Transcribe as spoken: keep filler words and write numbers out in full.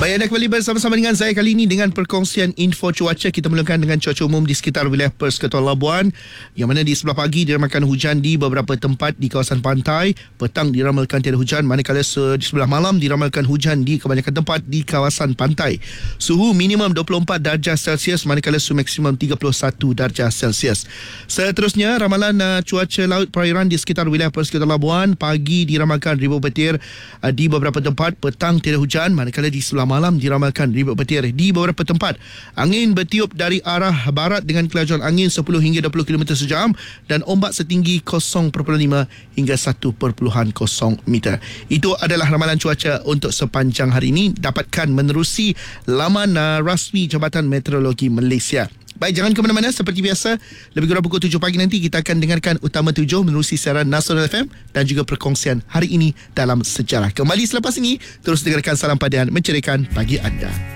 Baik, anda kembali bersama-sama dengan saya kali ini dengan perkongsian info cuaca. Kita mulakan dengan cuaca umum di sekitar wilayah Persekutuan Labuan, yang mana di sebelah pagi diramalkan hujan di beberapa tempat di kawasan pantai. Petang diramalkan tiada hujan, manakala se- di sebelah malam diramalkan hujan di kebanyakan tempat di kawasan pantai. Suhu minimum dua puluh empat darjah Celsius, manakala suhu maksimum tiga puluh satu darjah Celsius. Seterusnya, ramalan uh, cuaca laut perairan di sekitar wilayah Persekutuan Labuan. Pagi diramalkan ribut petir uh, di beberapa tempat. Petang tiada hujan, manakala di sebelah malam diramalkan ribut petir di beberapa tempat. Angin bertiup dari arah barat dengan kelajuan angin sepuluh hingga dua puluh kilometer sejam dan ombak setinggi kosong perpuluhan lima hingga satu perpuluhan kosong meter. Itu adalah ramalan cuaca untuk sepanjang hari ini. Dapatkan menerusi laman uh, rasmi Jabatan Meteorologi Malaysia. Baik, jangan ke mana-mana. Seperti biasa, lebih kurang pukul tujuh pagi nanti kita akan dengarkan Utama tujuh menerusi siaran Nasional F M dan juga perkongsian hari ini dalam sejarah. Kembali selepas ini, terus dengarkan Salam Padian menceriakan pagi anda.